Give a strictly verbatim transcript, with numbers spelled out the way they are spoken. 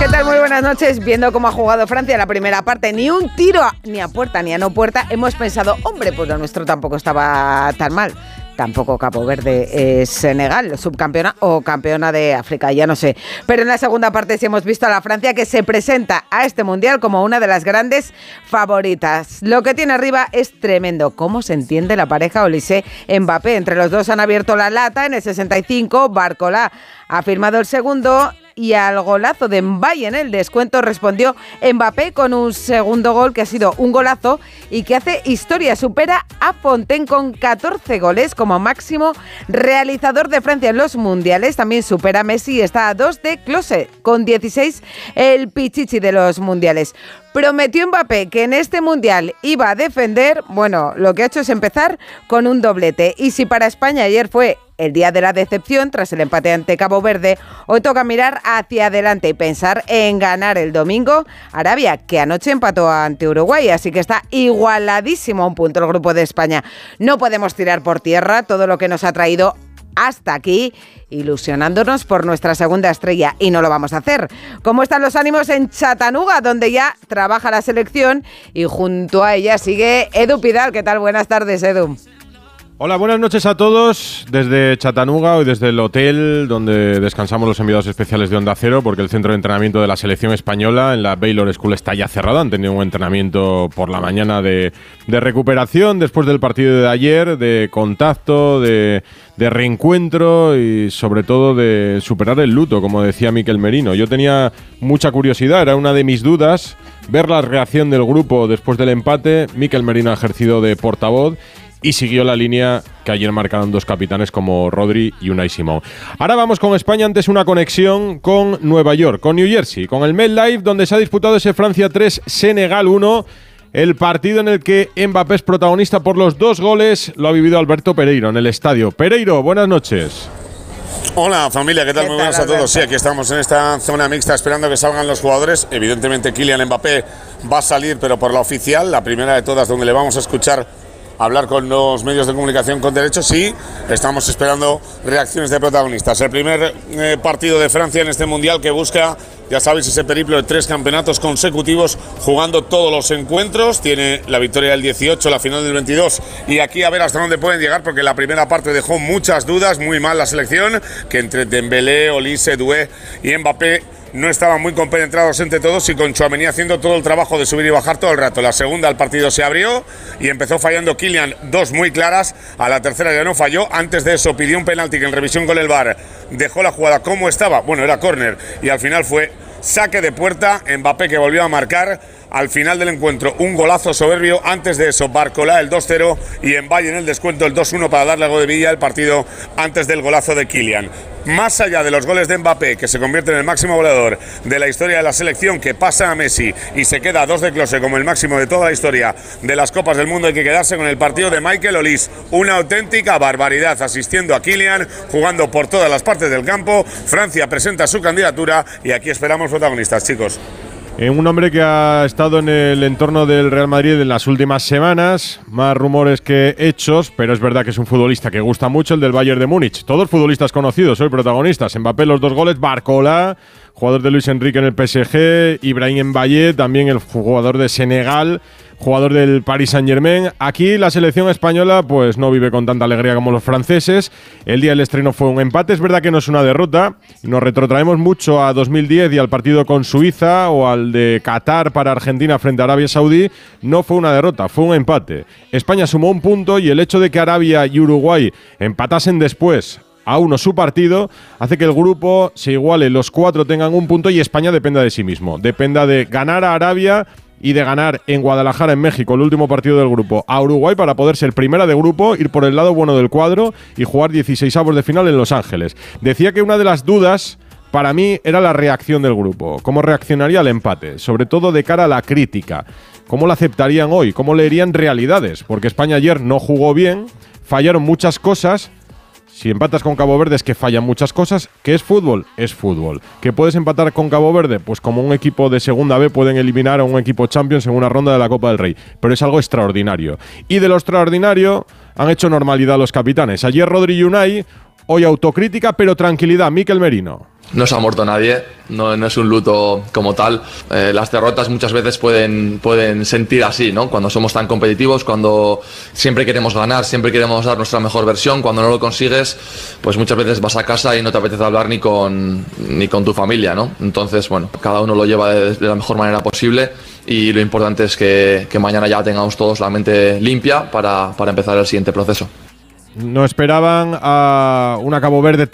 ¿qué tal? Muy buenas noches. Viendo cómo ha jugado Francia en la primera parte, ni un tiro a, ni a puerta ni a no puerta, hemos pensado, hombre, pues lo nuestro tampoco estaba tan mal. Tampoco Cabo Verde es Senegal, subcampeona o campeona de África, ya no sé. Pero en la segunda parte sí hemos visto a la Francia que se presenta a este Mundial como una de las grandes favoritas. Lo que tiene arriba es tremendo. ¿Cómo se entiende la pareja Olise-Mbappé? Entre los dos han abierto la lata en el sesenta y cinco. Barcola ha firmado el segundo. Y al golazo de Mbaye en el descuento respondió Mbappé con un segundo gol que ha sido un golazo y que hace historia. Supera a Fontaine con catorce goles como máximo realizador de Francia en los mundiales. También supera a Messi y está a dos de Klose con dieciséis, el pichichi de los mundiales. Prometió Mbappé que en este mundial iba a defender. Bueno, lo que ha hecho es empezar con un doblete. Y si para España ayer fue el día de la decepción tras el empate ante Cabo Verde, hoy toca mirar hacia adelante y pensar en ganar el domingo Arabia, que anoche empató ante Uruguay, así que está igualadísimo a un punto el grupo de España. No podemos tirar por tierra todo lo que nos ha traído hasta aquí, ilusionándonos por nuestra segunda estrella, y no lo vamos a hacer. ¿Cómo están los ánimos en Chattanooga, donde ya trabaja la selección y junto a ella sigue Edu Pidal? ¿Qué tal? Buenas tardes, Edu. Hola, buenas noches a todos desde Chattanooga, hoy desde el hotel donde descansamos los enviados especiales de Onda Cero, porque el centro de entrenamiento de la selección española en la Baylor School está ya cerrado. Han tenido un entrenamiento por la mañana de, de recuperación después del partido de ayer, de contacto, de, de reencuentro y sobre todo de superar el luto, como decía Mikel Merino. Yo tenía mucha curiosidad, era una de mis dudas, ver la reacción del grupo después del empate. Mikel Merino ha ejercido de portavoz y siguió la línea que ayer marcaron dos capitanes como Rodri y Unai Simón. Ahora vamos con España, antes una conexión con Nueva York, con New Jersey, con el MetLife, donde se ha disputado ese Francia tres, Senegal uno. El partido en el que Mbappé es protagonista por los dos goles lo ha vivido Alberto Pereiro en el estadio. Pereiro, buenas noches. Hola familia, ¿qué tal? Muy buenas a todos. Sí, aquí estamos en esta zona mixta esperando que salgan los jugadores. Evidentemente Kylian Mbappé va a salir, pero por la oficial, la primera de todas, donde le vamos a escuchar hablar con los medios de comunicación con derechos. Sí, estamos esperando reacciones de protagonistas. El primer eh, partido de Francia en este Mundial, que busca, ya sabéis, ese periplo de tres campeonatos consecutivos, jugando todos los encuentros. Tiene la victoria del dieciocho, la final del veintidós, y aquí a ver hasta dónde pueden llegar, porque la primera parte dejó muchas dudas, muy mal la selección, que entre Dembélé, Olise, Doué y Mbappé no estaban muy compenetrados entre todos, y con Tchouaméni haciendo todo el trabajo de subir y bajar todo el rato. La segunda, el partido se abrió y empezó fallando Kylian dos muy claras. A la tercera ya no falló. Antes de eso pidió un penalti que en revisión con el V A R dejó la jugada como estaba. Bueno, era córner y al final fue saque de puerta. Mbappé, que volvió a marcar al final del encuentro un golazo soberbio. Antes de eso, Barcola el dos cero y Mbaye en el descuento el dos uno para darle algo de vida al partido antes del golazo de Kylian. Más allá de los goles de Mbappé, que se convierte en el máximo goleador de la historia de la selección, que pasa a Messi y se queda a dos de Klose como el máximo de toda la historia de las Copas del Mundo, hay que quedarse con el partido de Michael Olise. Una auténtica barbaridad, asistiendo a Kylian, jugando por todas las partes del campo. Francia presenta su candidatura y aquí esperamos protagonistas, chicos. Un hombre que ha estado en el entorno del Real Madrid en las últimas semanas, más rumores que hechos, pero es verdad que es un futbolista que gusta mucho, el del Bayern de Múnich. Todos futbolistas conocidos, hoy protagonistas. Mbappé los dos goles, Barcola, jugador de Luis Enrique en el P S G, Ibrahim Mbaye, también el jugador de Senegal, jugador del Paris Saint-Germain. Aquí la selección española pues no vive con tanta alegría como los franceses. El día del estreno fue un empate, es verdad que no es una derrota. Nos retrotraemos mucho a dos mil diez y al partido con Suiza o al de Qatar para Argentina frente a Arabia Saudí. No fue una derrota, fue un empate. España sumó un punto y el hecho de que Arabia y Uruguay empatasen después a uno su partido hace que el grupo se iguale, los cuatro tengan un punto y España dependa de sí mismo. Dependa de ganar a Arabia y de ganar en Guadalajara, en México, el último partido del grupo, a Uruguay para poder ser primera de grupo, ir por el lado bueno del cuadro y jugar dieciseisavos de final en Los Ángeles. Decía que una de las dudas para mí era la reacción del grupo, cómo reaccionaría al empate, sobre todo de cara a la crítica, cómo la aceptarían hoy, cómo leerían realidades, porque España ayer no jugó bien, fallaron muchas cosas. Si empatas con Cabo Verde es que fallan muchas cosas. ¿Qué es fútbol? Es fútbol. ¿Que puedes empatar con Cabo Verde? Pues como un equipo de segunda B pueden eliminar a un equipo Champions en una ronda de la Copa del Rey. Pero es algo extraordinario. Y de lo extraordinario han hecho normalidad los capitanes. Ayer Rodri y Unai, hoy autocrítica, pero tranquilidad. Mikel Merino. No se ha muerto nadie, no, no es un luto como tal. Eh, las derrotas muchas veces pueden, pueden sentir así, ¿no? Cuando somos tan competitivos, cuando siempre queremos ganar, siempre queremos dar nuestra mejor versión, cuando no lo consigues, pues muchas veces vas a casa y no te apetece hablar ni con, ni con tu familia, ¿no? Entonces, bueno, cada uno lo lleva de, de la mejor manera posible y lo importante es que, que mañana ya tengamos todos la mente limpia para, para empezar el siguiente proceso. No esperaban a una Cabo Verde